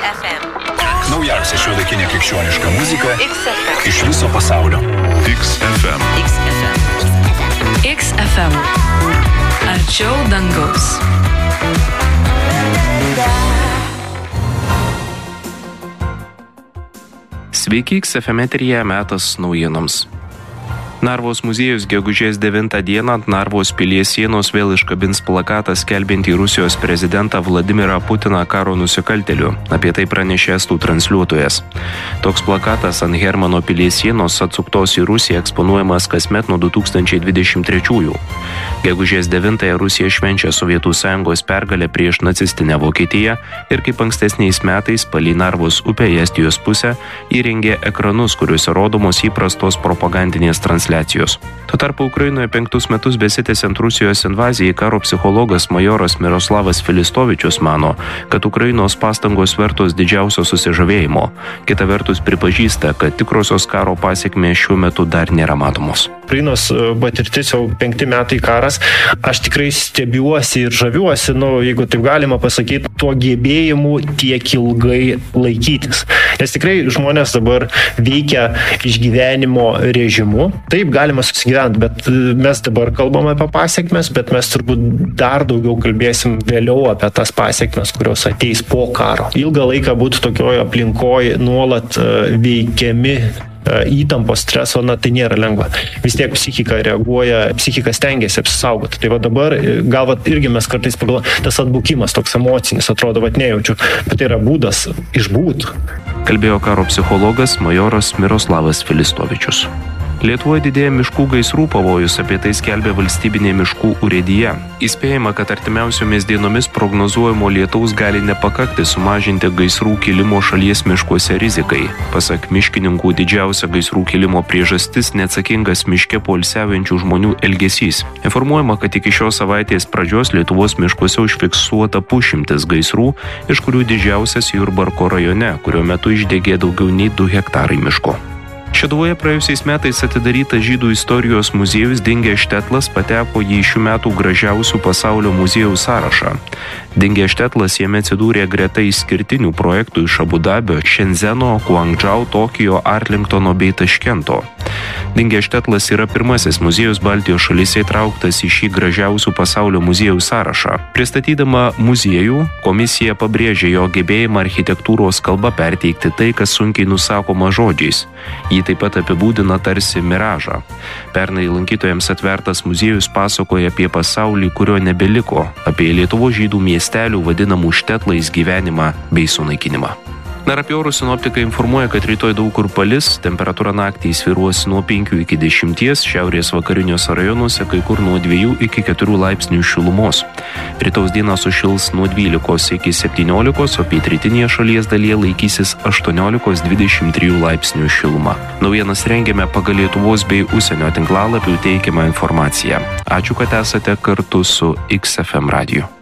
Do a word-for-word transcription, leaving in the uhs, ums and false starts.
F M. Naujausia šiuolaikinė krikščioniška muzika X F M. iš viso pasaulio. X F M. X F M. X F M. Arčiau dangaus. Sveiki, X F M eteryje metas naujienoms. Narvos muziejus gegužės devintą dieną ant Narvos pilies sienos vėl iškabins plakatą skelbiantį Rusijos prezidentą Vladimirą Putiną karo nusikaltėliu. Apie tai pranešė estų transliuotojas. Toks plakatas ant Hermano pilies sienos atsuktos į Rusiją eksponuojamas kasmet nuo du tūkstančiai dvidešimt trečiųjų. Gegužės devintąją Rusija švenčia Sovietų Sąjungos pergalę prieš nacistinę Vokietiją ir kaip ankstesniais metais palei Narvos upę į Estijos pusę įrengė ekranus, kuriuose rodomos įprastos propagandinės transliacijos. Tuo tarpu Ukrainoje penktus metus besitęsiant Rusijos invazijai, karo psichologas majoras Miroslavas Filistovičius mano, kad Ukrainos pastangos vertos didžiausio susižavėjimo. Kita vertus pripažįsta, kad tikrosios karo pasekmės šiuo metu dar nėra matomos. Ukrainos patirtis jau penkti metai karas, aš tikrai stebiuosi ir žaviuosi, nu, jeigu taip galima pasakyti, tuo gebėjimu tiek ilgai laikytis. Nes tikrai žmonės dabar veikia išgyvenimo režimu. Taip galima susigyventi, bet mes dabar kalbame apie pasiekmes, bet mes turbūt dar daugiau kalbėsim vėliau apie tas pasiekmes, kurios ateis po karo. Ilgą laiką būti tokioje aplinkoje nuolat veikiami įtampos, streso, na tai nėra lengva. Vis tiek psichika reaguoja, psichika stengiasi apsisaugoti. Tai va dabar, gal va irgi mes kartais pagalvojame, tas atbukimas toks emocinis, atrodo, va nejaučiu, bet tai yra būdas išbūt. Kalbėjo karo psichologas majoras Miroslavas Filistovičius. Lietuvoje didėja miškų gaisrų pavojus, apie tai skelbia valstybinė miškų urėdija. Įspėjama, kad artimiausiomis dienomis prognozuojamo lietaus gali nepakakti sumažinti gaisrų kilimo šalies miškuose rizikai. Pasak miškininkų, didžiausia gaisrų kilimo priežastis neatsakingas miške poilsiaujančių žmonių elgesys. Informuojama, kad iki šios savaitės pradžios Lietuvos miškuose užfiksuota pusšimtis gaisrų, iš kurių didžiausias Jurbarko rajone, kurio metu išdegė daugiau nei du hektarai miško. Šeduvoje praėjusiais metais atidarytas žydų istorijos muziejus Dingęs štetlas pateko į šių metų gražiausių pasaulio muziejų sąrašą. Dingęs štetlas jame atsidūrė greta išskirtinių projektų iš Abu Dabio, Šenzeno, Guangdžou, Tokijo, Arlingtono bei Taškento. Dingęs štetlas yra pirmasis muziejus Baltijos šalyse įtrauktas į šį gražiausių pasaulio muziejų sąrašą. Pristatydama muziejų, komisija pabrėžė jo gebėjimą architektūros kalba perteikti tai, kas sunkiai nusakoma žodžiais. Jį taip pat apibūdina tarsi miražą. Pernai lankytojams atvertas muziejus pasakoja apie pasaulį, kurio nebeliko, apie Lietuvos žydų miestelių vadinamų štetlais gyvenimą bei sunaikinimą. Dar apie orus sinoptikai informuoja, kad rytoj daug kur palis, temperatūra naktį svyruos nuo penkių iki dešimties, šiaurės vakariniuose rajonuose kai kur nuo dviejų iki keturių laipsnių šilumos. Rytaus dieną sušils nuo dvylikos iki septyniolikos, o pietrytinėje šalies dalyje laikysis aštuoniolikos dvidešimt trijų laipsnių šiluma. Naujienas rengiame pagal Lietuvos bei užsienio tinklalapių teikiamą informaciją. Ačiū, kad esate kartu su X F M radiju.